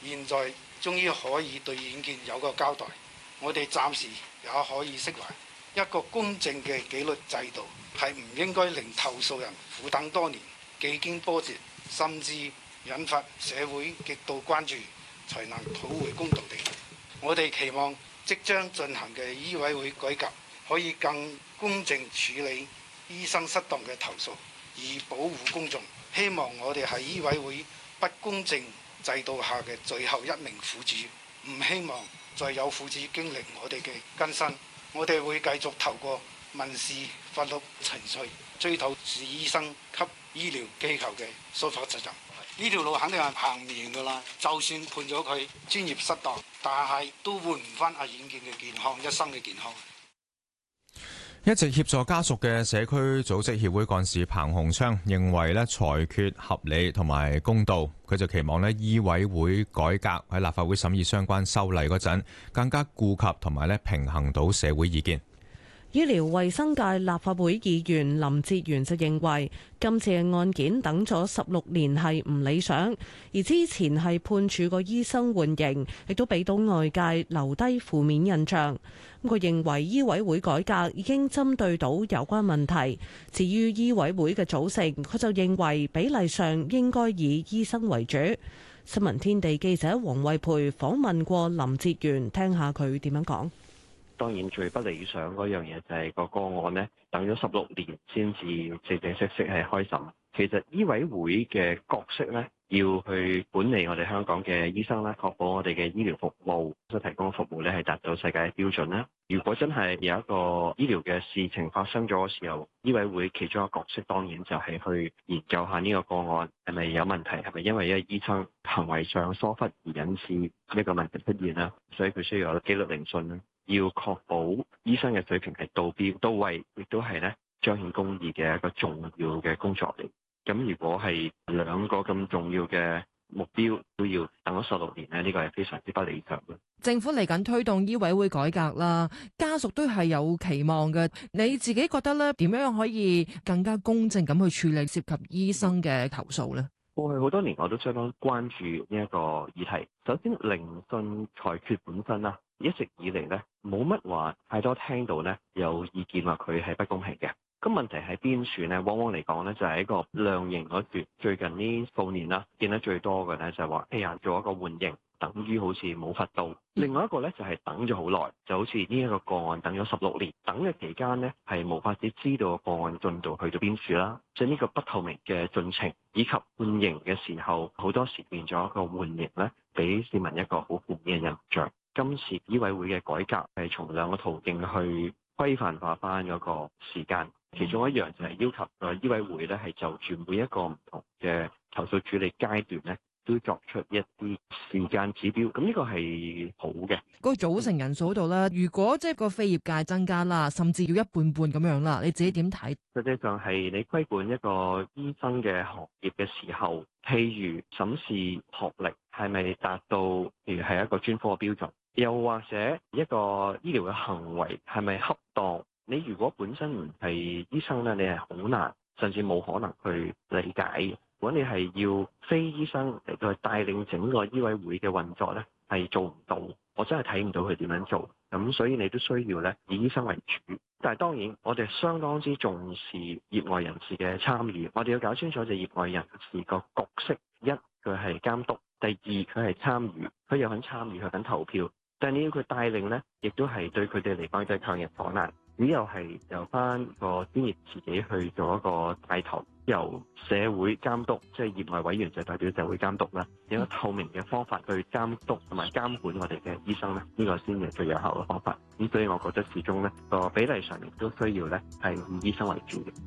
現在終於可以對院見有個交代，我哋暫時也可以釋懷。一個公正嘅紀律制度係唔應該令投訴人苦等多年，幾經波折，甚至引發社會極度關注，才能討回公道地。我哋期望即將進行嘅醫委會改革可以更公正處理醫生失當嘅投訴，以保護公眾。希望我哋係醫委會不公正制度下嘅最後一名苦主，唔希望再有苦主經歷我哋嘅更新。我哋會繼續透過民事法律程序追討是醫生及醫療機構嘅疏忽責任。呢條路肯定係行唔完㗎啦。就算判咗佢專業失當，但係都換唔翻阿阮健嘅健康，一生嘅健康。 一直協助家屬嘅社區組織協會幹事彭鴻昌認為裁決合理同埋公道，佢就期望醫委會改革喺立法會審議相關修例嗰陣，更加顧及同埋平衡到社會意見。 醫療衛生界立法會議員林哲玄就認為，今次嘅案件等咗16年係唔理想，而之前係判處個醫生緩刑，亦都俾到外界留低負面印象。佢認為醫委會改革已經針對到有關問題。至於醫委會嘅組成，佢就認為比例上應該以醫生為主。新聞天地記者黃慧培訪問過林哲玄，聽下佢點樣講。 當然最不理想嗰樣嘢就係個案呢，等咗16年先至正正式式係開審。其實醫委會嘅角色呢，要去管理我哋香港嘅醫生啦，確保我哋嘅醫療服務所提供嘅服務呢係達到世界嘅標準啦。如果真係有一個醫療嘅事情發生咗嘅時候，醫委會其中一個角色當然就係去研究下呢個案係咪有問題，係咪因為一個醫生行為上疏忽而引致呢個問題出現啦。所以佢需要有紀律聆訊啦。要確保醫生嘅水平係到標到位，亦都係咧彰顯公義嘅一個重要嘅工作嚟。咁如果係兩個咁重要嘅目標都要等咗16年咧，呢個係非常之不理想嘅。 政府嚟緊推動醫委會改革啦，家屬都係有期望嘅。你自己覺得咧，點樣可以更加公正咁去處理涉及醫生嘅投訴咧？ 過去好多年我都相當關注呢一個議題。首先，聆訊裁決本身啦，一直以嚟咧冇乜話太多聽到咧有意見話佢係不公平嘅。咁問題喺邊處呢？往往嚟講咧就係一個量刑嗰段。最近呢數年啦，見得最多嘅咧就係話，做一個緩刑，等於好似冇罰到。另外一個咧就係等咗好耐，就好似呢一個個案等咗16年，等嘅期間呢係無法子知道個案進度去到邊處啦。即係呢個不透明嘅進程，以及判刑嘅時候，好多時變咗一個緩刑咧，俾市民一個好負面嘅印象。今次醫委會嘅改革係從兩個途徑去規範化翻嗰個時間。其中一樣就係要求個醫委會咧，係就住每一個唔同嘅投訴處理階段咧，都作出一啲時間指標。咁呢個係好嘅。 個組成人數度咧，如果即係個非業界增加啦，甚至要一半半咁樣啦，你自己點睇？ 實際上係你規管一個醫生嘅行業嘅時候，譬如審視學歷係咪達到，譬如係一個專科嘅標準，又或者一個醫療嘅行為係咪恰當？你如果本身唔係醫生咧，你係好難，甚至冇可能去理解嘅。如果你係要非醫生嚟到去帶領整個醫委會嘅運作咧，係做唔到。我真係睇唔到佢點樣做。咁所以你都需要咧以醫生為主。但係當然，我哋相當之重視業外人士嘅參與。我哋要搞清楚就業外人士個角色：一，佢係監督；第二，佢係參與，佢有份參與，佢肯投票。但係你要佢帶領咧，亦都係對佢哋嚟講都係強人所難。只有係由翻個專業自己去做一個帶頭，由社會監督，即係業外委員就代表社會監督啦，有一個透明嘅方法去監督同埋監管我哋嘅醫生咧，呢個先係最有效嘅方法。咁所以我覺得始終咧個比例上面都需要咧係以醫生為主嘅。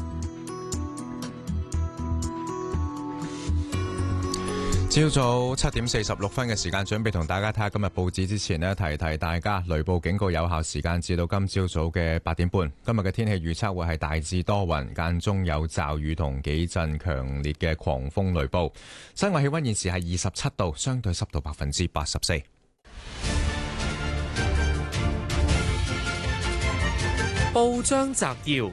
朝早7點46分嘅時間，準備同大家睇下今日報紙之前呢，提提大家雷暴警告有效時間至到今朝早嘅8點半。今日嘅天氣預測會係大致多雲，間中有驟雨同幾陣強烈嘅狂風雷暴。室外氣溫現時係27度，相對濕度84%。 報章摘要。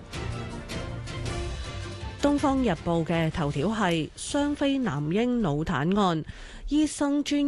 《東方日報》嘅頭條係雙非男嬰腦癱案，醫生專